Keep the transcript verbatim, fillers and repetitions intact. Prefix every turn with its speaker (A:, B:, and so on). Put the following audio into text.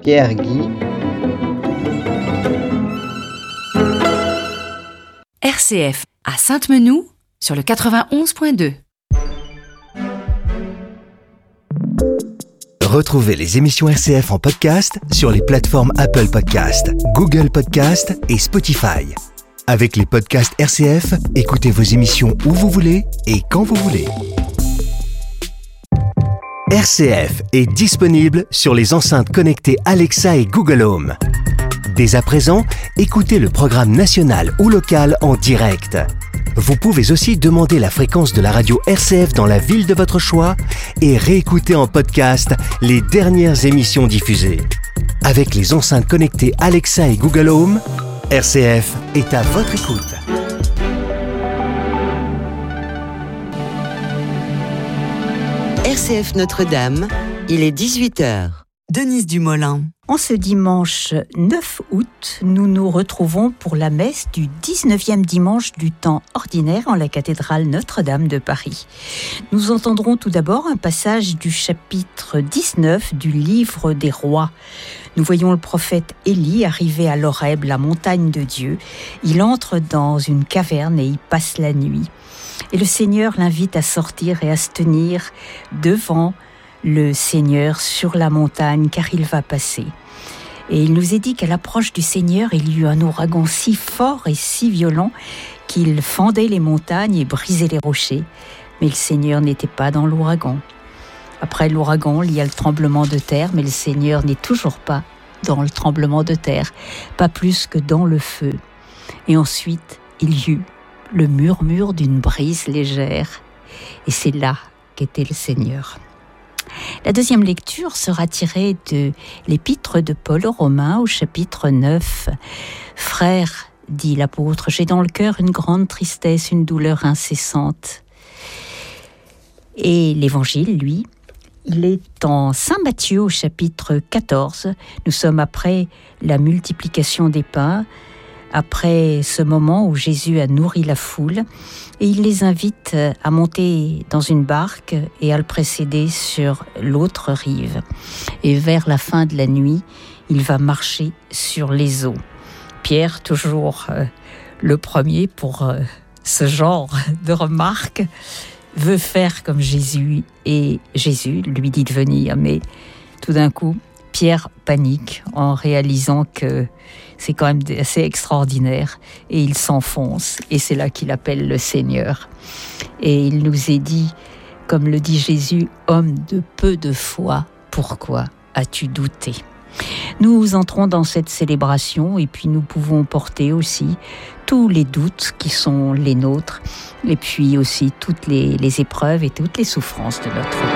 A: Pierre Guy.
B: R C F à Sainte-Menou sur le quatre-vingt-onze point deux.
C: Retrouvez les émissions R C F en podcast sur les plateformes Apple Podcasts, Google Podcasts et Spotify. Avec les podcasts R C F, écoutez vos émissions où vous voulez et quand vous voulez. R C F est disponible sur les enceintes connectées Alexa et Google Home. Dès à présent, écoutez le programme national ou local en direct. Vous pouvez aussi demander la fréquence de la radio R C F dans la ville de votre choix et réécouter en podcast les dernières émissions diffusées. Avec les enceintes connectées Alexa et Google Home, R C F est à votre écoute.
D: R C F Notre-Dame, il est dix-huit heures. Denise Dumoulin.
E: En ce dimanche neuf août, nous nous retrouvons pour la messe du dix-neuvième dimanche du temps ordinaire en la cathédrale Notre-Dame de Paris. Nous entendrons tout d'abord un passage du chapitre dix-neuf du livre des rois. Nous voyons le prophète Élie arriver à l'Horeb, la montagne de Dieu. Il entre dans une caverne et y passe la nuit. Et le Seigneur l'invite à sortir et à se tenir devant le Seigneur sur la montagne, car il va passer. Et il nous est dit qu'à l'approche du Seigneur, il y eut un ouragan si fort et si violent qu'il fendait les montagnes et brisait les rochers. Mais le Seigneur n'était pas dans l'ouragan. Après l'ouragan, il y a le tremblement de terre, mais le Seigneur n'est toujours pas dans le tremblement de terre, pas plus que dans le feu. Et ensuite, il y eut le murmure d'une brise légère. Et c'est là qu'était le Seigneur. La deuxième lecture sera tirée de l'épître de Paul aux Romains au chapitre neuf. « Frères, dit l'apôtre, j'ai dans le cœur une grande tristesse, une douleur incessante. » Et l'évangile, lui, il est en Saint Matthieu au chapitre quatorze. Nous sommes après la multiplication des pains, après ce moment où Jésus a nourri la foule, et il les invite à monter dans une barque et à le précéder sur l'autre rive. Et vers la fin de la nuit, il va marcher sur les eaux. Pierre, toujours euh, le premier pour euh, ce genre de remarques, veut faire comme Jésus, et Jésus lui dit de venir, mais tout d'un coup, Pierre panique en réalisant que c'est quand même assez extraordinaire et il s'enfonce et c'est là qu'il appelle le Seigneur. Et il nous est dit, comme le dit Jésus, « Homme de peu de foi, pourquoi as-tu douté ?» Nous entrons dans cette célébration et puis nous pouvons porter aussi tous les doutes qui sont les nôtres et puis aussi toutes les, les épreuves et toutes les souffrances de notre vie.